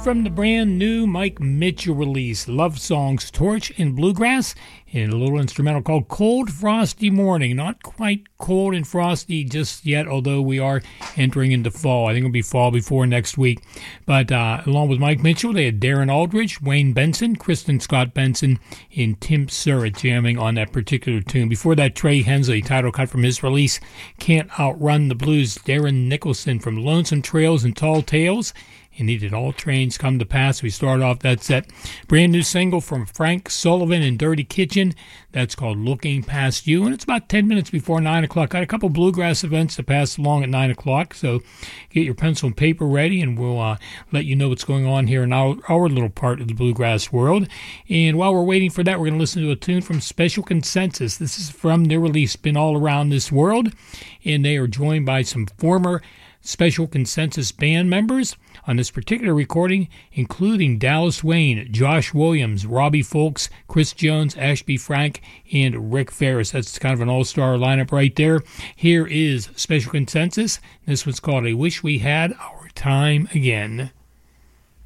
from the brand new Mike Mitchell release, Love Songs, Torch and Bluegrass, in a little instrumental called Cold Frosty Morning. Not quite cold and frosty just yet, although we are entering into fall. I think it'll be fall before next week. But along with Mike Mitchell, they had Darren Aldridge, Wayne Benson, Kristen Scott Benson, and Tim Surratt jamming on that particular tune. Before that, Trey Hensley, title cut from his release, Can't Outrun the Blues. Darren Nicholson from Lonesome Trails and Tall Tales. And Needed All Trains Come to Pass. We start off that set. Brand new single from Frank Sullivan and Dirty Kitchen. That's called Looking Past You. And it's about 10 minutes before 9 o'clock. Got a couple bluegrass events to pass along at 9 o'clock. So get your pencil and paper ready, and we'll let you know what's going on here in our little part of the bluegrass world. And while we're waiting for that, we're going to listen to a tune from Special Consensus. This is from their release, Been All Around This World. And they are joined by some former Special Consensus band members on this particular recording, including Dallas Wayne, Josh Williams, Robbie Folks, Chris Jones, Ashby Frank, and Rick Ferris. That's kind of an all-star lineup right there. Here is Special Consensus. This one's called I Wish We Had Our Time Again.